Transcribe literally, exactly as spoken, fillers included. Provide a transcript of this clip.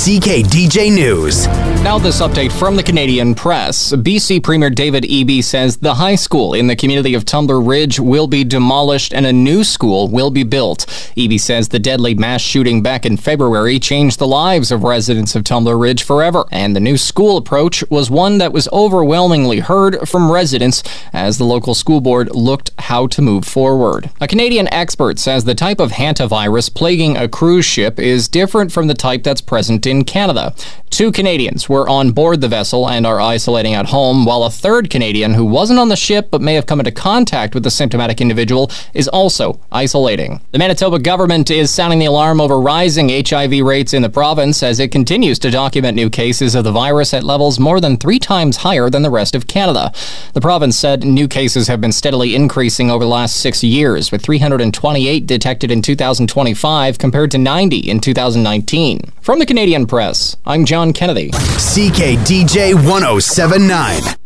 C K D J News. Now this update from the Canadian Press. B C Premier David Eby says the high school in the community of Tumbler Ridge will be demolished and a new school will be built. Eby says the deadly mass shooting back in February changed the lives of residents of Tumbler Ridge forever, and the new school approach was one that was overwhelmingly heard from residents as the local school board looked how to move forward. A Canadian expert says the type of hantavirus plaguing a cruise ship is different from the type that's present in Canada. Two Canadians were on board the vessel and are isolating at home, while a third Canadian who wasn't on the ship but may have come into contact with the symptomatic individual is also isolating. The Manitoba government is sounding the alarm over rising H I V rates in the province as it continues to document new cases of the virus at levels more than three times higher than the rest of Canada. The province said new cases have been steadily increasing over the last six years, with three hundred twenty-eight detected in two thousand twenty-five compared to ninety in two thousand nineteen. From the Canadian Press, I'm John Kennedy. C K D J one oh seven point nine.